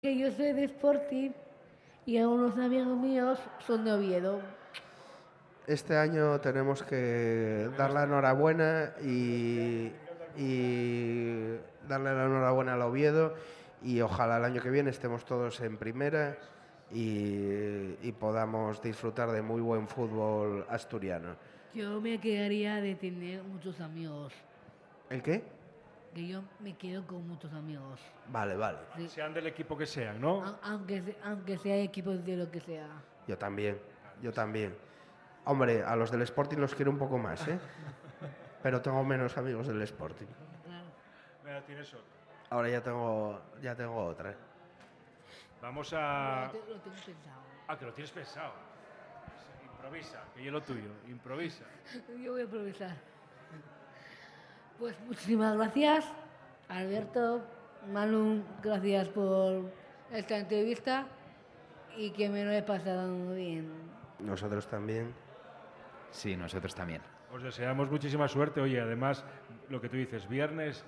Que yo soy de Sporting y algunos amigos míos son de Oviedo. Este año tenemos que dar la enhorabuena y darle la enhorabuena al Oviedo y ojalá el año que viene estemos todos en primera y podamos disfrutar de muy buen fútbol asturiano. Yo me quedaría de tener muchos amigos. ¿El qué? Que yo me quedo con muchos amigos. Vale, vale. Sí. Sean del equipo que sean, ¿no? Aunque sea equipos de lo que sea. Yo también, yo también. Hombre, a los del Sporting los quiero un poco más, ¿eh? Pero tengo menos amigos del Sporting. Claro. Mira, tienes otro. Ahora ya tengo otra. Vamos a... Lo tengo pensado. Ah, que lo tienes pensado. Improvisa, que yo lo tuyo. Improvisa. Yo voy a improvisar. Pues muchísimas gracias, Alberto, Manu, gracias por esta entrevista y que me lo he pasado muy bien. Nosotros también. Sí, nosotros también. Os deseamos muchísima suerte. Oye, además, lo que tú dices, viernes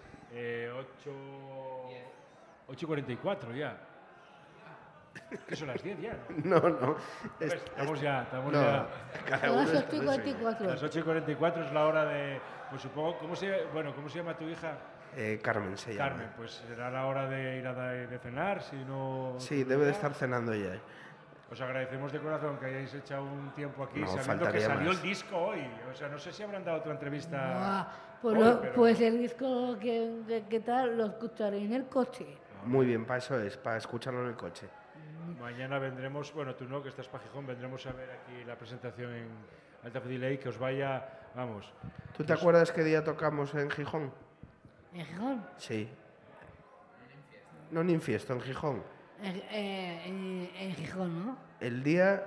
8:44 ya. Que son las 10 ya, ¿no? No. Estamos ya. No, A cada uno las está 8:44. Las 8:44 es la hora de... Pues supongo... ¿Cómo se llama tu hija? Carmen se llama. Carmen, pues será la hora de ir de cenar, si no... Sí, debe de estar cenando ya. Os agradecemos de corazón que hayáis echado un tiempo aquí, No, sabiendo que faltaría salió más. el disco hoy. O sea, no sé si habrán dado otra entrevista Ah, hoy, pero... pues el disco que tal lo escucharé en el coche. Muy bien, para eso es, para escucharlo en el coche. Mañana vendremos, bueno, tú no, que estás para Gijón, vendremos a ver aquí la presentación en Alta Fidilei, que os vaya, vamos. ¿Tú te acuerdas qué día tocamos en Gijón? ¿En Gijón? Sí. No en Infiesto, en Gijón. En Gijón, ¿no? El día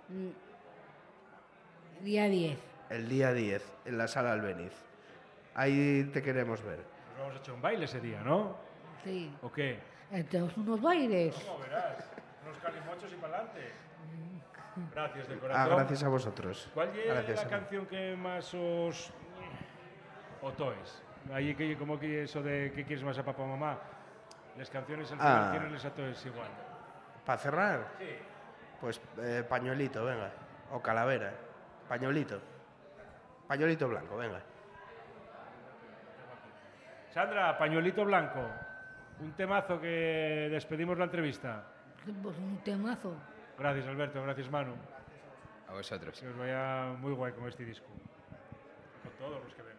Día 10. El día 10, en la sala Albéniz. Ahí te queremos ver. Nos vamos a echar un baile ese día, ¿no? Sí. ¿O qué? Entonces unos bailes. ¿Cómo verás? Unos calimochos y para adelante. Gracias de corazón. Gracias a vosotros. ¿Cuál es Gracias la a mí. canción que más os... o toes? Ahí que como que eso de ¿qué quieres más a papá o mamá? Las canciones al final tienen les a toes igual. ¿Para cerrar? Sí. Pues pañuelito, venga. O calavera. Pañuelito. Pañuelito blanco, venga. Sandra, pañuelito blanco. Un temazo que despedimos la entrevista. Pues un temazo. Gracias, Alberto. Gracias, Manu. A vosotros. Que os vaya muy guay con este disco. Con todos los que vean.